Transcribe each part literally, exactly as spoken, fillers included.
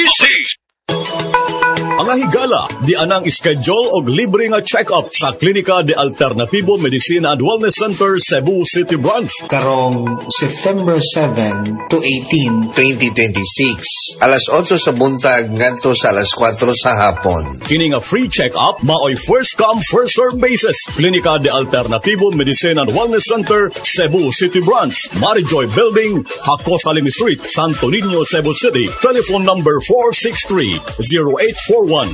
C. Ang higala, di anang schedule og libre nga check-up sa Klinika de Alternativo Medicina and Wellness Center, Cebu City Branch. Karong September seven to eighteen, twenty twenty-six, alas otso sa buntag ngadto sa alas kwatro sa hapon. Kini nga free check-up maoy first come first serve basis. Klinika de Alternativo Medicina and Wellness Center, Cebu City Branch, Marijoy Building, Hacosaling Street, Santo Niño, Cebu City. Telephone number four six three, zero eight four one.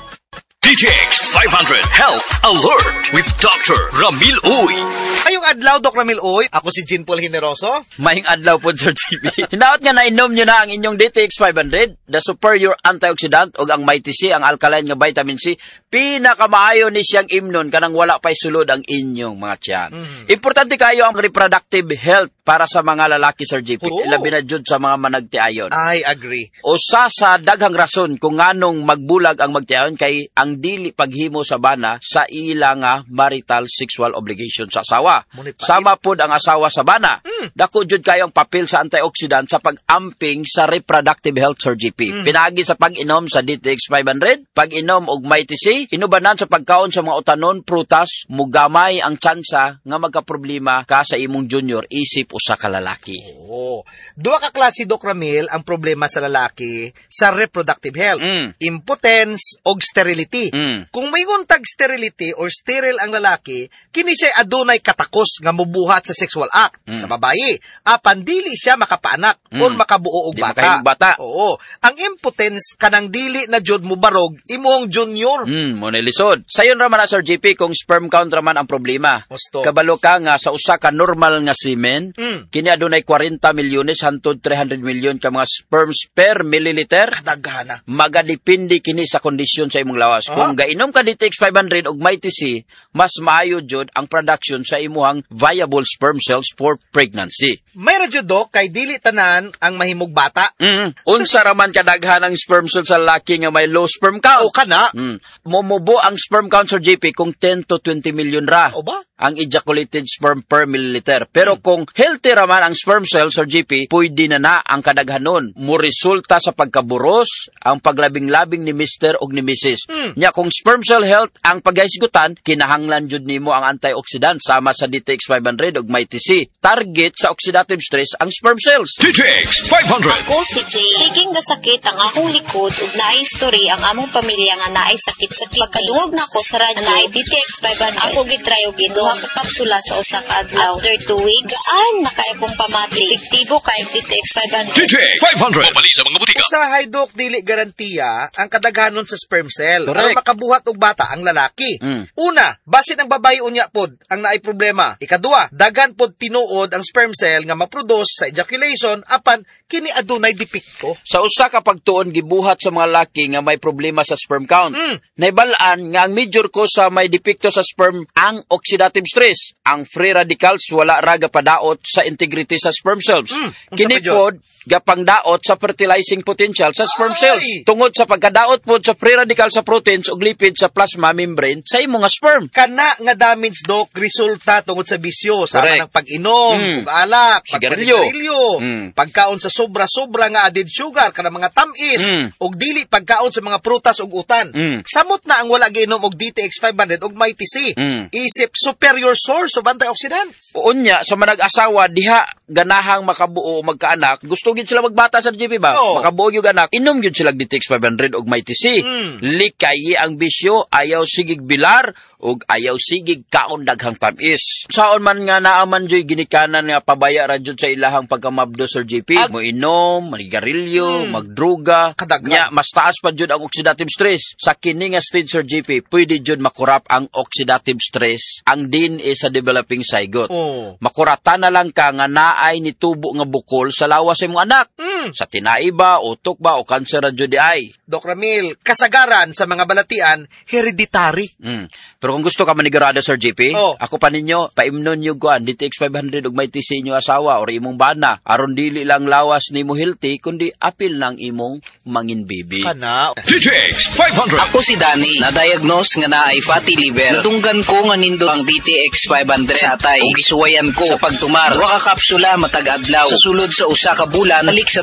D T X five hundred Health Alert with Doctor Ramil Uy. Ayong adlaw, Doc Ramil Uy. Ako si Jean Paul Generoso. Maying adlaw po, Sir G B. Hinaot nga na-inom nyo na ang inyong D T X five hundred, the superior antioxidant, o ang Mighty C, ang alkaline nga vitamin C. Pinakamaayo ni siyang imnon kanang wala pa'y sulod ang inyong mga tiyan. Mm-hmm. Importante kayo ang reproductive health para sa mga lalaki, Sir G P. Oh. Labi na jud sa mga managtiayon. I agree. Usa sa daghang rason kung nganong magbulag ang magtiayon kay ang dili paghimo sa bana sa ila nga marital sexual obligation sa asawa. Sama pod ang asawa sa bana. Mm. Dako jud kayo ang papel sa antioxidant sa pag-amping sa reproductive health, Sir G P. Mm. Pinaagi sa pag-inom sa D T X five hundred, pag-inom og Mighty C, inubanan sa pagkaon sa mga utanon, prutas, mugamay ang tsansa nga magkaproblema ka sa imong junior isip usa ka lalaki. Oo. Duha ka klase, Doc Ramil, ang problema sa lalaki sa reproductive health. Mm. Impotence og sterility. Mm. Kung may untag sterility or sterile ang lalaki, kini siya adunay katakos nga mubuhat sa sexual act. Mm. Sa babayi, apan dili siya makapaanak mm. or makabuo og bata. bata. Oo. Ang impotence kanang dili na jud mo barog imong junior. Mm, mo nilisod. Sayon ra man, Sir G P, kung sperm count ra man ang problema. Osto. Kabalo ka nga sa usa ka normal nga semen, mm. kini adunay forty milyones hangtod three hundred million ka mga sperms per milliliter. Kadagana. Magadepende kini sa kondisyon sa imong lawas. Uh-huh. Kung gainom ka D T X five hundred og Mighty C, mas maayo jud ang production sa imuhang viable sperm cells for pregnancy. May radyo, Doc, kay dili tanan ang mahimog bata. Mm. Unsa ra man kadaghan ang sperm cells sa lalaki nga may low sperm count. O kana. Mm. Momubo ang sperm count, Sir J P, kung ten to twenty million ra. O ba? Ang ejaculated sperm per milliliter. Pero hmm. kung healthy raman ang sperm cells, Sir G P, pwede na na ang kadaghanon. Muresulta sa pagkaburos ang paglabing-labing ni Mister o ni Missus Hmm. Nya kung sperm cell health ang paghisgutan, kinahanglan jud nimo ang antioxidant sama sa D T X five hundred ug Mighty C. Target sa oxidative stress ang sperm cells. D T X five hundred. Ako si Jay. Siging gasakit ang akong likod ug naay history ang among pamilya nga naay sakit sa kidney. Pagkaduog na ko sa radyo naay D T X five hundred. Ako gitry og giduha ka kapsula sa usa ka adlaw. After two weeks, gaan na kay akong pamati. Epektibo kay D T X five hundred. D T X five hundred. Mabali sa mga butika. Usahay, Doc, dili garantiya ang kadaghanon sa sperm cell. Correct. Aron makabuhat og bata ang lalaki. Mm. Una, basin ang babae unya pod ang naay problema. Ikaduha, dagan pod tinuod ang sperm cell nga maproduce sa ejaculation apan kini adunay depekto. Sa usa ka pagtuon gibuhat sa mga lalaki nga may problema sa sperm count. Mm. Naibal-an nga ang major cause sa may depekto sa sperm ang oxidative stress. Ang free radicals wala ra gapadaot sa integrity sa sperm cells. Mm. Kini pod gapangdaot sa fertilizing potential sa sperm Ay. cells. Tungod sa pagkadaot pod sa free radical sa proteins ug lipid sa plasma membrane sa imong sperm. Kana nga damage, Doc, resulta tungod sa bisyo sa ng pag-inom, mm. ug alak, pagpanigarilyo, mm. pagkaon sa sobra-sobra nga added sugar kana mga tamis mm. ug dili pagkaon sa mga prutas ug utan. Mm. Samot na ang wala giinom og D T X five hundred ug Mighty C. Mm. Isip superior source of antioxidants. Unya sa manag-asawa diha ganahang makabuo o magkaanak, gusto gid sila magbata sa G P ba? Oh. Makabuo gyud anak, inom gyud sila D T X five hundred ug Mighty C. Mm. Likay ang bisyo, ayaw sigig bilar ug ayaw sigig kaon daghang tamis. Saon man nga naaman joy ginikanan nga pabaya ra jud sa ilahang pagkamabdo, Sir J P. Ag- mo inom, manigarilyo, mm. magdruga. Nya mas taas pa jud ang oxidative stress. Sa kini nga stage, Sir J P, pwede jud makurap ang oxidative stress ang D N A sa developing zygote. Oh. Makuratan na lang ka nga naay nitubo nga bukol sa lawas sa imong anak. Mm. Sa tinai ba, utok ba, o kanser ra jud di ay. Doc Ramil, kasagaran sa mga balatian, hereditary. Mm. Pero kung gusto ka manigurado, Sir J P, oh. ako pa ninyo, paimnon nyo kuan, D T X five hundred ug Mighty C inyo asawa or imong bana. Aron dili lang lawas ni mo healthy, kundi apil ng imong mangin baby. Kana. D T X five hundred. Ako si Danny, na-diagnose nga naay fatty liver. Natunggan ko nga nindo ang D T X five hundred sa atay. Ug gisuwayan ko sa pagtumar. Duha ka kapsula matag adlaw. Sa sulod sa usa ka bulan, nalik sa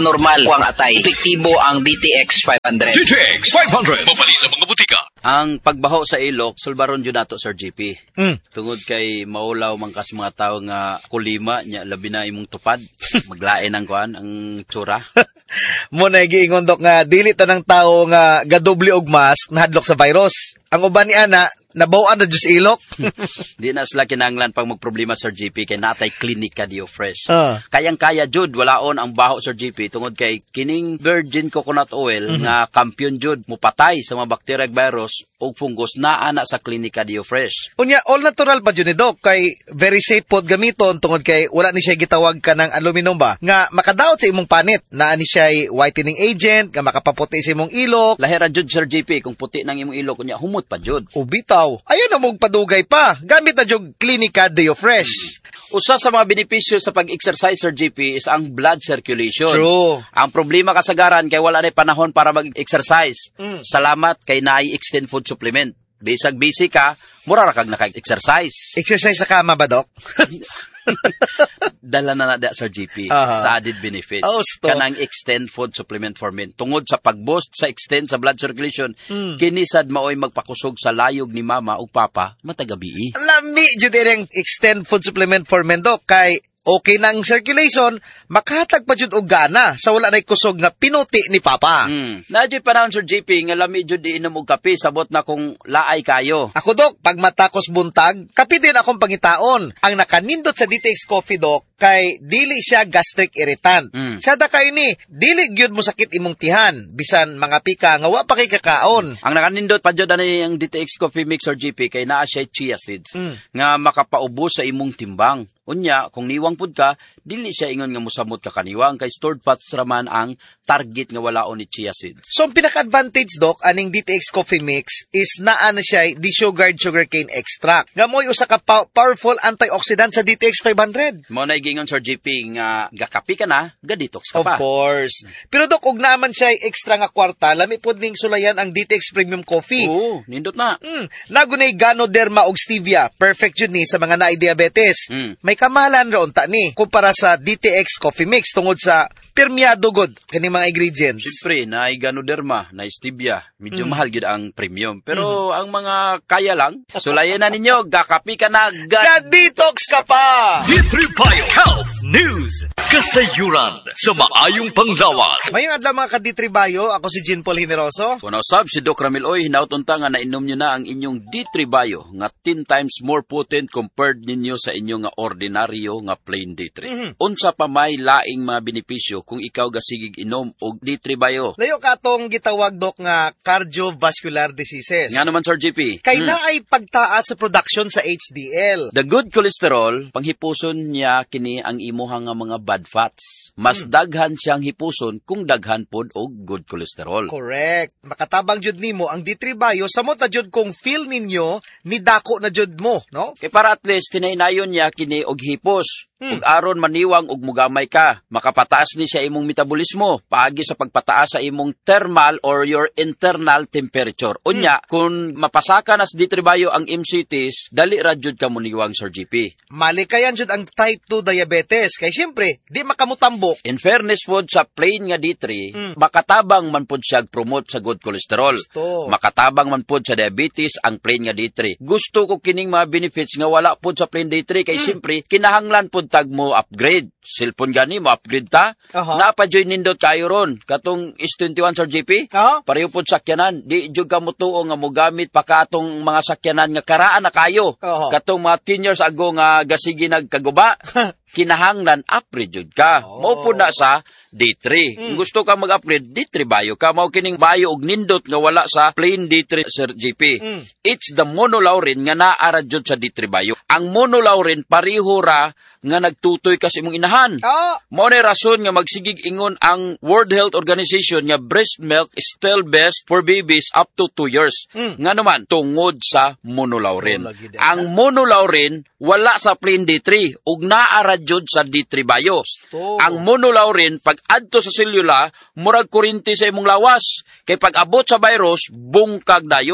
normal kuang atay. Epektibo ang D T X five hundred. D T X five hundred. Mabali sa mga butika. Ang pagbaho sa ilok, sulbaron yun nato, Sir G P. Mm. Tungod kay maulaw man kas mga tao nga kulima, nya labi na imong tupad. Maglain ang kuan, ang tsura. Muna giingon dok nga dili tanang tao nga gadoble og mask nahadlok sa virus. Ang uban ni ana nabawaan na jud sa ilok. Di na sila kinahanglan pang magproblema, Sir G P, kay natay klinika diyo fresh. Uh. Kayang-kaya jud walaon ang baho, Sir G P, tungod kay kining virgin coconut oil mm-hmm. nga kampiyon jud mupatay sa mga bacteria ug virus ug fungus na ana sa klinika diyo fresh. Unya all natural pa jud ni dok kay very safe pod gamiton tungod kay wala ni siya gitawag ka ng aluminum ba nga makadaot sa imong panit na ani siya whitening agent nga makapaputi sa imong ilok. Lahira jud, Sir G P, kung puti nang imong ilok kunya humot pa jud. Ubitaw. Ayon na mong padugay pa. Gamit na jud klinika diyo fresh. Usa sa mga benepisyo sa pag-exercise, Sir G P, is ang blood circulation. True. Ang problema kasagaran kay wala na panahon para mag-exercise. Mm. Salamat kay naay extend food supplement. Bisag busy ka, mura ra kag naka-exercise. Exercise sa kama ba, Dok? Dala na na da, Sir G P, uh-huh. sa added benefit. Oh, kanang extend food supplement for men. Tungod sa pag-boost sa extend sa blood circulation, mm. kinisad maoy magpakusog sa layog ni mama ug papa matagabi. Lami jud ang extend food supplement for men, Dok, kay okay na ang circulation, makahatag pa jud og gana sa wala nay kusog nga pinuti ni Papa. Mm. Nadyo panahon, Sir G P, nga lami jud di inom og kape, sabot na kung laay kayo. Ako, Dok, pag matakos buntag, kape din akong pangitaon. Ang nakanindot sa D T X Coffee, Dok, kay dili siya gastric irritant. Mm. Sada kay ni, dili gyud mo sakit imong tihan, bisan mga pika nga wa pa kay kakaon. Ang nakanindot pa jud ani ang D T X Coffee Mix, Sir G P, kay naa siya chia seeds mm. nga makapaubos sa imong timbang. Unya, kung niwang pud ka, dili siya ingon nga musamot ka kaniwang kay stored fats raman ang target nga walaon ni chia seeds. So, ang pinaka-advantage, Doc, aning D T X Coffee Mix is naa na siya desugared sugarcane extract. Nga mo'y usa ka pa- powerful antioxidant sa D T X five hundred. Mo na gingon, Sir G P, nga gakapi ka na, ga-detox ka of pa. Of course. Pero, Doc, ug naman siya extra nga kwarta, lami pud ning sulayan ang D T X Premium Coffee. Oo, nindot na. Mm, nagunay Ganoderma og Stevia. Perfect yun ni sa mga naay diabetes. Mm. May kamahalan ron ta ni kumpara sa D T X Coffee Mix tungod sa permeado good kani mga ingredients. Siyempre, na Ganoderma, na Stevia, medyo Mm. mahal gid ang premium. Pero mm. ang mga kaya lang, sulayan na ninyo, gakapi ka na, ga- ga-detox ka pa! D three Bio Health News. Kasayuran sa maayong panglawas. Mayong adlaw mga ka-D three Bio, ako si Jean Paul Generoso. Kung nausab si Doc Ramil Oy, hinautunta nga nainom nyo na ang inyong D three Bio nga ten times more potent compared ninyo sa inyong nga ordinaryo nga plain D three. Mm-hmm. Unsa pa may laing mga benepisyo kung ikaw gasigig inom og D three Bio? Layo ka tong gitawag, Doc, nga cardiovascular diseases. Nga naman, Sir G P. Kay hmm. na ay pagtaas sa production sa H D L. The good cholesterol, panghipuson niya kini ang imuhang nga mga bad fats. Mas hmm. daghan siyang hipuson kung daghan pod og good cholesterol. Correct. Makatabang jud nimo ang D three Bio samot na jud kung feel ninyo ni dako na jud mo, no? Kay para at least tinaynayon niya kini og hipos. Hmm. Ug aron maniwang og mugamay ka, makapataas ni sa imong metabolismo paagi sa pagpataas sa imong thermal or your internal temperature. Unya, hmm. kung mapasaka na sa D three Bio ang M C Ts, dali ra jud ka muniwang, Sir G P. Malikayan jud ang type two diabetes kay syempre di makamutambok. In fairness pod sa plain nga D three, hmm. makatabang man pod siya promote sa good cholesterol. Gusto. Makatabang man pod sa diabetes ang plain nga D three. Gusto ko kining mga benefits nga wala pod sa plain D three kay hmm. syempre kinahanglan pod tag mo upgrade. Cellphone gani mo upgrade ta. Uh-huh. Napajoy nindot kayo ron. Katong S twenty-one, Sir G P. Uh-huh. Pareho pod sakyanan. Di jud ka mo tuo nga mo gamit pa katong mga sakyanan nga karaan na kayo. Uh-huh. Katong mga ten years ago nga gasigi nagkaguba. Kinahanglan upgrade jud ka. Oh. Mao po na sa D three. Mm. Kung gusto ka mag-upgrade, D three Bio ka. Mao kining bio og nindot nga wala sa plain D three, Sir G P. Mm. It's the monolaurin nga naara jud sa D three Bio. Ang monolaurin pareho ra nga nagtutoy kasi imong inahan. Oh. Mao na rason nga magsigig ingon ang World Health Organization nga breast milk is still best for babies up to two years. Mm. Nga naman, tungod sa monolaurin. Oh, ang monolaurin wala sa plain D three ug naara jud sa D three Bio. Oh. Ang monolaurin pag adto sa selula murag kuryente sa imong lawas kay pag abot sa virus bungkag dayon.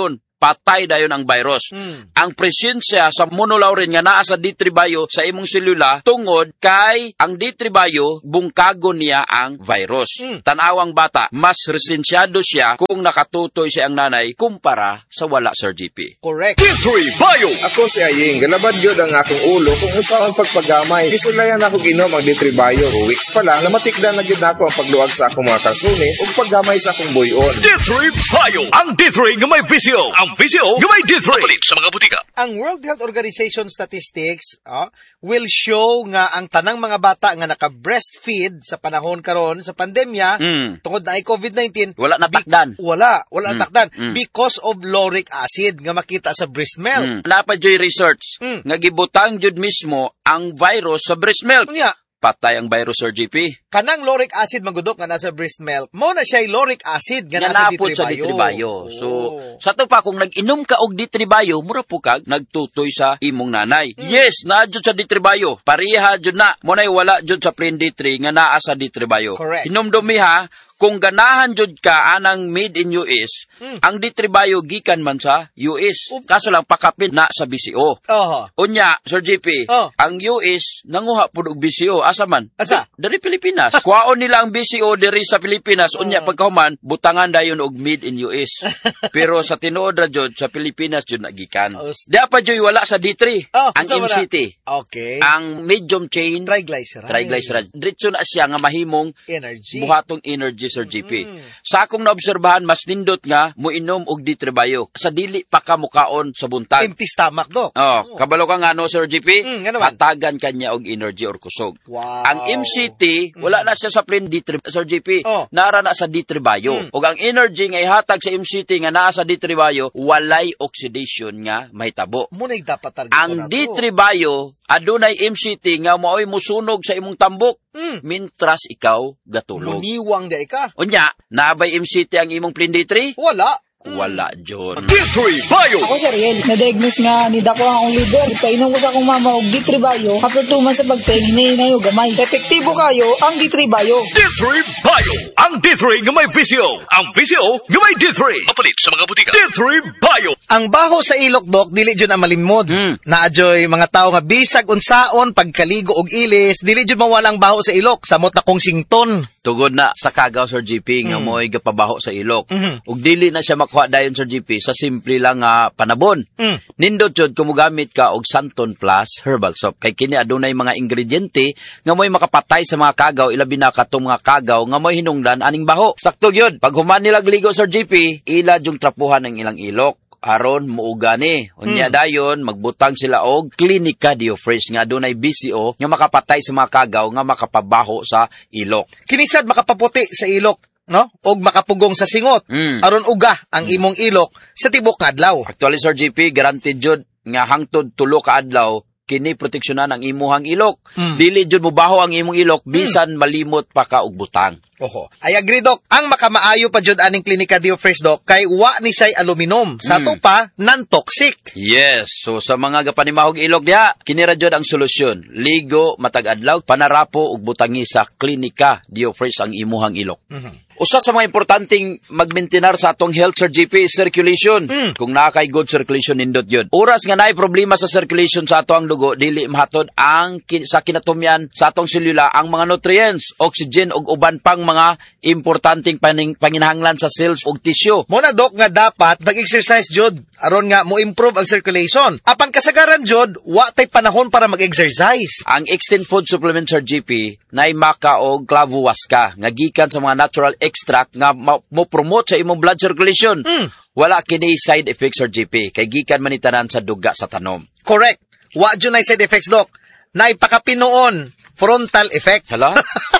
patay dayon ang virus. Mm. Ang presensya sa monolaurin nga naa sa D three bio sa imong selula tungod kay ang D three bio bungkagon niya ang virus. Mm. Tanawang bata, mas resensyado siya kung nakatutoy siya ang nanay kumpara sa wala, Sir G P. Correct. D three bio. Ako si Aying, galabad yun ang akong ulo kung usaw ang pagpagamay. Isulayan ako ginom ang D three bio. Weeks pa lang, namatikdan na yun ako ang pagluwag sa akong mga kalsunis o paggamay sa akong buyon. D three bio. Ang D three nga may visyo. Ang visyo nga may D three. Mapalit sa mga butika. Ang World Health Organization statistics uh, will show nga ang tanang mga bata nga naka-breastfeed sa panahon karon sa pandemya mm. tungod na ay COVID nineteen. Wala natakdan. Be- wala. Wala mm. natakdan. Mm. Because of lauric acid nga makita sa breast milk. Mm. Napadyoy research mm. nga gibutang jud mismo ang virus sa breast milk. Unya, patay ang virus, Sir G P. Kanang lauric acid magudok nga nasa breast milk, mo na siya lauric acid nga nasa D three bio. Sa D three bio. So, oh. sa to pa, kung nag-inom ka og D three bio, mura po kag nagtutoy sa imong nanay. Mm. Yes, naa jud sa D three bio. Pareha jud na. Mo nay wala jud sa plain D three nga naa sa D three bio. Correct. Hinumdumi ha, kung ganahan jud ka anang made in U S, mm. ang D three bio gikan man sa U S. Uh. Kaso lang pakapin na sa B C O. Uh-huh. Unya, Sir G P, uh. ang U S nanguha pud og B C O. Asa man? Asa? Dari Pilipinas. Kuhaon nila ang B C O diri sa Pilipinas. Unya pagkahuman, butangan dayon og made in U S. Pero sa tinuod ra jud sa Pilipinas jud nagikan. Di pa jud wala sa D three. Oh, ang M C T. Okay. Ang medium chain triglyceride. Triglyceride. Diretso na siya nga mahimong energy. Buhatong energy, Sir G P. Mm. Sa akong naobserbahan, mas nindot nga moinom og D three bio. Sa dili pa ka mukaon sa buntag. Empty stomach, Dok. Oh, oh. Kabalo ka nga no, Sir G P? Mm, hatagan kanya og energy or kusog. Wow. Ang M C T, wala na siya sa plain D three, Sir G P. Oh. Nara na sa D three bio. Mm. Og ang energy nga ihatag sa M C T nga naa sa D three bio, walay oxidation nga mahitabo. Munay dapat target ang D three bio, adunay M C T nga maoy musunog sa imong tambok. Mm. Mintras ikaw gatulog. Muniwang da ika. Unya, naabay M C T ang imong plain D three? Wala. Wala, John. D three bio! Ako si Ariel. Na-diagnose nga ni Dako ang akong liver. Ipainom ko sa akong mama og D three bio. After two months sa pagteng, hinahinay o gamay. Epektibo kayo ang D three bio. D three bio! Ang D three nga may visyo. Ang visyo nga may D three. Mapalit sa mga butika. D three bio! Ang baho sa ilok, Dok, dili dyan ang malimod. Mm. Naadyoy mga tao nga bisag unsaon pagkaligo og ilis, dili dyan mawala ang baho sa ilok. Samot na kong sington. Tugod na sa kagaw, Sir G P, nga mm. mo'y gapabaho sa ilok. Mm-hmm. Ug dili na siya makuha dayon, Sir G P, sa simple lang nga uh, panabon. Mm. Nindot jud kumugamit ka og Santon Plus Herbal Soap. Kay kini adunay mga ingrediente nga mo'y makapatay sa mga kagaw, ilabi na katong mga kagaw nga mo'y hinungdan aning baho. Sakto gyud. Pag human nila ligo, Sir G P, ila jung trapuhan ang ilang ilok. Aron muuga ni. Unya hmm. dayon magbutang sila og Clinica Diofresh nga dunay B C O nga makapatay sa mga kagaw nga makapabaho sa ilok. Kinisad makapaputi sa ilok, no? Og makapugong sa singot. Hmm. Aron uga ang imong ilok sa tibok nga adlaw. Actually, Sir G P, guaranteed jud nga hangtod tulo ka adlaw kini proteksyonan ang imuhang ilok. Hmm. Dili jud mobaho ang imong ilok bisan hmm. malimot pa ka og butang. Oho. I agree, Dok. Ang makamaayo pa jud aning Clinica Diofresh, Dok, kay wa ni say aluminum. Sa to pa, non-toxic. Yes. So, sa mga gapanimahog ilog diha, kini ra jud ang solusyon. Ligo, matag adlaw, panarapo ug butangi sa Clinica Diofresh ang imuhang ilok. Mm-hmm. Usa sa mga importanteng magmaintenar sa atong health, Sir G P, circulation. Mm. Kung nakay good circulation, nindot yun. Oras nga naay problema sa circulation sa ato ang dugo, dili mahatod ang kin- sa kinatumyan sa atong selula ang mga nutrients, oxygen ug uban pang mga importanteng paning- panginahanglan sa cells ug tissue. Muna, Dok, nga dapat mag-exercise jud aron nga mo improve ang circulation. Apan kasagaran jud, wa tay panahon para mag-exercise. Ang Extend Food Supplement, Sir G P, naay maka og clavuasca nga gikan sa mga natural extract nga mo promote sa imong blood circulation. Mm. Wala kini side effects, Sir G P, kay gikan man itanan sa duga sa tanom. Correct. Wa jud nay side effects, Dok. Nay pakapinoon frontal effect. Hala?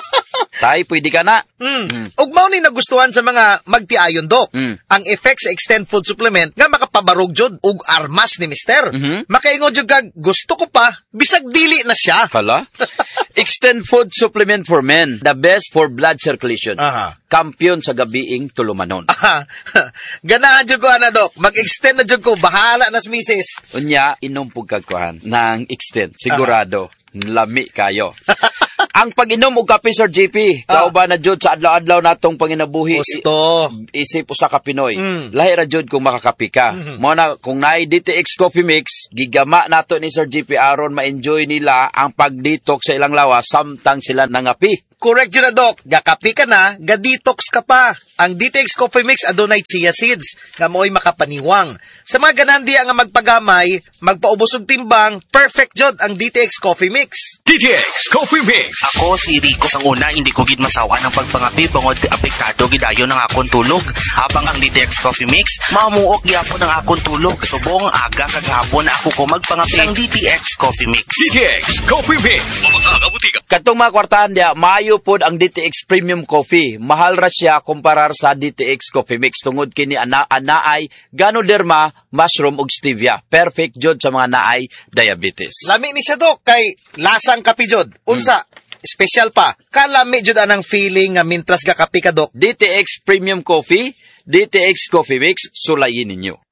Tay, pwede ka na. Mm. Mm. Ug mao ni nagustuhan sa mga magtiayon, Dok. Mm. Ang effect sa Extend Food Supplement nga makapabarog jud ug armas ni Mister. Mm-hmm. Makaingon jud kag gusto ko pa bisag dili na siya. Hala? Extend Food Supplement for Men, the best for blood circulation. Aha. Kampiyon sa gabiing tulumanon. Aha. Ganahan jud ko ana, Dok. Mag-extend na jud ko, bahala nas misis. Unya inom pug kagkuhan nang extend sigurado. Aha. Lami kayo. Ang pag-inom og kape, Sir J P, Ah. kauban na jud sa adlaw-adlaw natong panginabuhi. Gusto. I- isip usa ka Pinoy. Mm. Lahi ra jud kung makakapi ka. Mhm. Mo na kung naay D T X Coffee Mix, gigama nato ni Sir J P aron ma-enjoy nila ang pag-detox sa ilang lawas samtang sila nangapi. Correct yun na, Doc. Gakapi ka na, ga-detox ka pa. Ang D T X Coffee Mix adunay chia seeds nga mo'y makapaniwang. Sa mga ganandiya nga magpagamay, magpaubos og timbang, perfect jud ang D T X Coffee Mix. D T X Coffee Mix. Ako si Rico sang una, hindi ko gid masawa ng pagpangapi bangod apektado gidayon ng akong tulog. Habang ang D T X Coffee Mix, mamuok gyapon ang akong tulog. Subong aga kag hapon ako ko magpangapi ang D T X Coffee Mix. D T X Coffee Mix. Mamasa ka butika. Katong mga kwartahan diya, maayo pod ang D T X Premium Coffee. Mahal ra siya kumparar sa D T X Coffee Mix tungod kini ana anaay Ganoderma, mushroom ug stevia. Perfect jud sa mga naay diabetes. Lami ni siya, Doc, kay lasang kapi jud. Unsa, special pa. Kalami jud anang feeling nga mintras gakapi ka, Doc. D T X Premium Coffee, D T X Coffee Mix, sulayin ninyo.